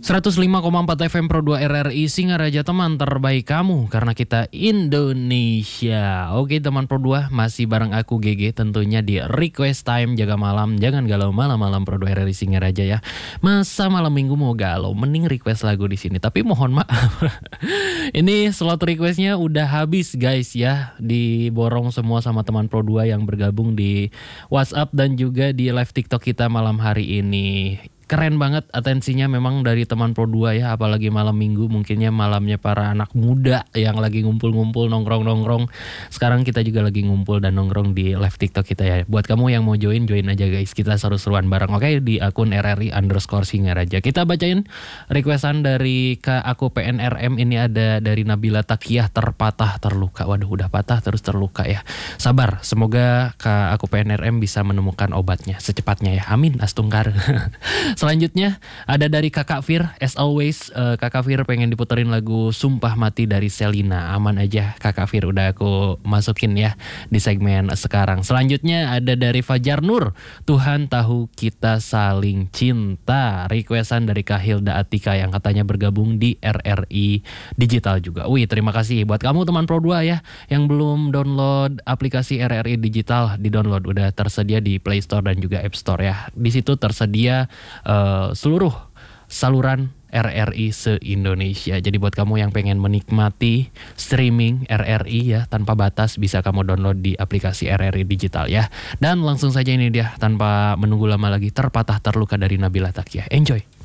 105,4 FM Pro 2 RRI Singaraja, teman terbaik kamu karena kita Indonesia. Oke teman Pro 2, masih bareng aku GG tentunya di Request Time. Jaga malam, jangan galau malam-malam Pro 2 RRI Singaraja ya. Masa malam minggu mau galau, mending request lagu di sini. Tapi mohon maaf, ini slot requestnya udah habis guys ya. Diborong semua sama teman Pro 2 yang bergabung di WhatsApp dan juga di live TikTok kita malam hari ini. Keren banget atensinya memang dari teman Pro 2 ya, apalagi malam minggu, mungkinnya malamnya para anak muda yang lagi ngumpul-ngumpul, nongkrong-nongkrong. Sekarang kita juga lagi ngumpul dan nongkrong di live TikTok kita ya. Buat kamu yang mau join aja guys, kita seru-seruan bareng oke di akun RRI_Singaraja. Kita bacain requestan dari Kak Aku PNRM. Ini ada dari Nabila Takiyah, terpatah terluka. Waduh udah patah terus terluka ya. Sabar, semoga Kak Aku PNRM bisa menemukan obatnya secepatnya ya. Amin astungkar. Selanjutnya ada dari Kakak Fir, as always. Kakak Fir pengen diputerin lagu Sumpah Mati dari Selina. Aman aja Kakak Fir, udah aku masukin ya di segmen sekarang. Selanjutnya ada dari Fajar Nur, Tuhan Tahu Kita Saling Cinta. Requestan dari Kak Hilda Atika yang katanya bergabung di RRI Digital juga. Wih terima kasih buat kamu teman Pro 2 ya yang belum download aplikasi RRI Digital, di download, udah tersedia di Play Store dan juga App Store ya. Di situ tersedia seluruh saluran RRI se-Indonesia. Jadi buat kamu yang pengen menikmati streaming RRI ya tanpa batas, bisa kamu download di aplikasi RRI Digital ya. Dan langsung saja ini dia, tanpa menunggu lama lagi, Terpatah Terluka dari Nabila Takiyah. Enjoy.